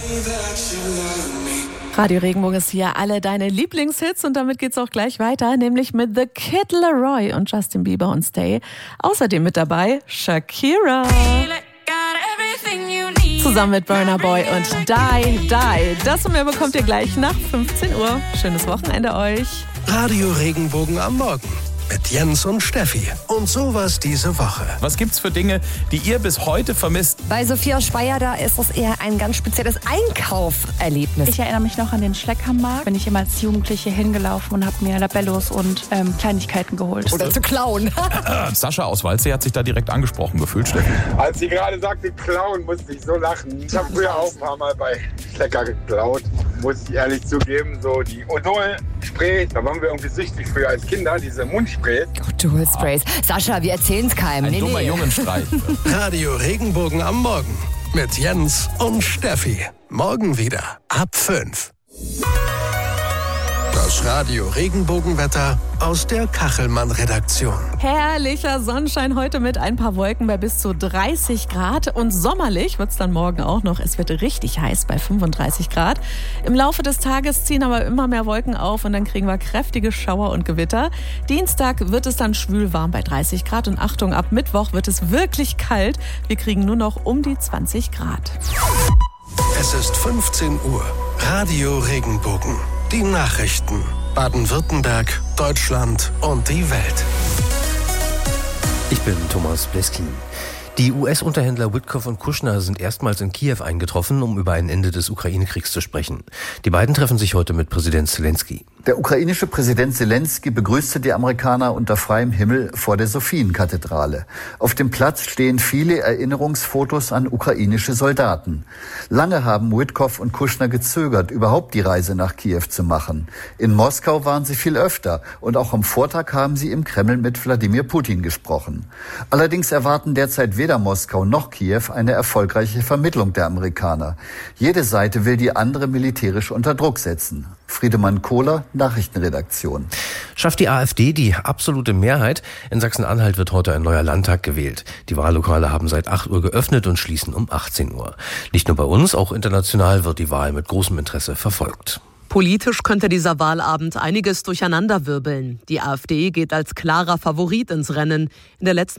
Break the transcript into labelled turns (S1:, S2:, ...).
S1: Radio Regenbogen ist hier, alle deine Lieblingshits und damit geht's auch gleich weiter, nämlich mit The Kid Laroi und Justin Bieber und Stay. Außerdem mit dabei Shakira. Zusammen mit Burna Boy und Die. Das und mehr bekommt ihr gleich nach 15 Uhr. Schönes Wochenende euch.
S2: Radio Regenbogen am Morgen. Mit Jens und Steffi. Und sowas diese Woche.
S3: Was gibt's für Dinge, die ihr bis heute vermisst?
S4: Bei Sophia Speyer, da ist es eher ein ganz spezielles Einkauferlebnis.
S5: Ich erinnere mich noch an den Schleckermarkt. Bin ich immer als Jugendliche hingelaufen und habe mir Labellos und Kleinigkeiten geholt.
S4: Oder zu klauen.
S3: Sascha aus Waldsee hat sich da direkt angesprochen gefühlt, Steffi.
S6: Als sie gerade sagte, klauen, musste ich so lachen. Ich habe früher auch ein paar Mal bei Schlecker geklaut, muss ich ehrlich zugeben. So die Odol-Spray, da waren wir irgendwie süchtig früher als Kinder, diese Mundsprays.
S4: Dual-Sprays. Sascha, wir erzählen's keinem.
S3: Ein dummer Jungenstreich.
S2: Radio Regenbogen am Morgen. Mit Jens und Steffi. Morgen wieder ab 5. Das Radio Regenbogenwetter aus der Kachelmann-Redaktion.
S1: Herrlicher Sonnenschein heute mit ein paar Wolken bei bis zu 30 Grad und sommerlich wird's dann morgen auch noch. Es wird richtig heiß bei 35 Grad. Im Laufe des Tages ziehen aber immer mehr Wolken auf und dann kriegen wir kräftige Schauer und Gewitter. Dienstag wird es dann schwül warm bei 30 Grad und Achtung, ab Mittwoch wird es wirklich kalt. Wir kriegen nur noch um die 20 Grad.
S2: Es ist 15 Uhr. Radio Regenbogen. Die Nachrichten. Baden-Württemberg, Deutschland und die Welt.
S7: Ich bin Thomas Bleskin. Die US-Unterhändler Witkoff und Kushner sind erstmals in Kiew eingetroffen, um über ein Ende des Ukraine-Kriegs zu sprechen. Die beiden treffen sich heute mit Präsident Zelensky.
S8: Der ukrainische Präsident Zelensky begrüßte die Amerikaner unter freiem Himmel vor der Sophienkathedrale. Auf dem Platz stehen viele Erinnerungsfotos an ukrainische Soldaten. Lange haben Witkoff und Kushner gezögert, überhaupt die Reise nach Kiew zu machen. In Moskau waren sie viel öfter und auch am Vortag haben sie im Kreml mit Wladimir Putin gesprochen. Allerdings erwarten derzeit weder Moskau noch Kiew eine erfolgreiche Vermittlung der Amerikaner. Jede Seite will die andere militärisch unter Druck setzen. Friedemann Kohler, Nachrichtenredaktion.
S7: Schafft die AfD die absolute Mehrheit? In Sachsen-Anhalt wird heute ein neuer Landtag gewählt. Die Wahllokale haben seit 8 Uhr geöffnet und schließen um 18 Uhr. Nicht nur bei uns, auch international wird die Wahl mit großem Interesse verfolgt.
S9: Politisch könnte dieser Wahlabend einiges durcheinanderwirbeln. Die AfD geht als klarer Favorit ins Rennen. In der letzten